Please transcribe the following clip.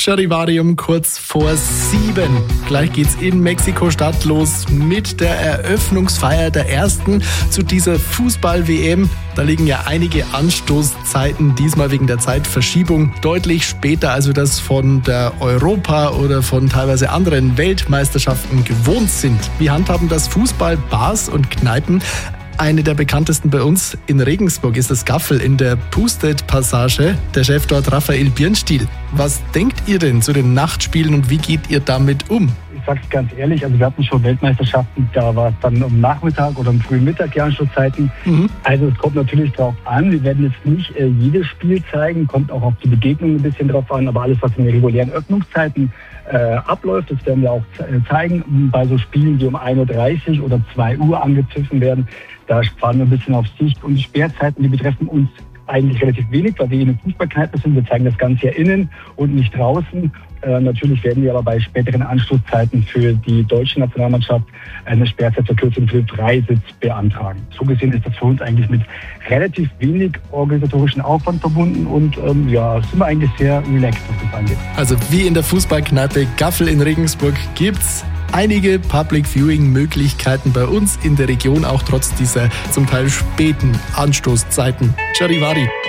Charivari kurz vor 7. Gleich geht's in Mexiko-Stadt los mit der Eröffnungsfeier der ersten zu dieser Fußball-WM. Da liegen ja einige Anstoßzeiten, diesmal wegen der Zeitverschiebung, deutlich später, als wir das von der Europa- oder von teilweise anderen Weltmeisterschaften gewohnt sind. Wie handhaben das Fußball-Bars und Kneipen? Eine der bekanntesten bei uns in Regensburg ist das Gaffel in der Pustet-Passage. Der Chef dort, Raphael Birnstiel. Was denkt ihr denn zu den Nachtspielen und wie geht ihr damit um? Ich sag's ganz ehrlich, also wir hatten schon Weltmeisterschaften, da war es dann um Nachmittag oder um frühen Mittag die Anschlusszeiten. Also es kommt natürlich drauf an, wir werden jetzt nicht jedes Spiel zeigen, kommt auch auf die Begegnung ein bisschen drauf an, aber alles, was in den regulären Öffnungszeiten abläuft, das werden wir auch zeigen. Bei so Spielen, die um 1.30 Uhr oder 2 Uhr angepfiffen werden, da fahren wir ein bisschen auf Sicht. Und die Sperrzeiten, die betreffen uns eigentlich relativ wenig, weil wir in der Fußballkneipe sind. Wir zeigen das Ganze ja innen und nicht draußen. Natürlich werden wir aber bei späteren Anschlusszeiten für die deutsche Nationalmannschaft eine Sperrzeitverkürzung für den Freisitz beantragen. So gesehen ist das für uns eigentlich mit relativ wenig organisatorischen Aufwand verbunden und sind wir eigentlich sehr relaxed, was das angeht. Also wie in der Fußballkneipe Gaffel in Regensburg gibt's einige Public Viewing Möglichkeiten bei uns in der Region, auch trotz dieser zum Teil späten Anstoßzeiten. Charivari.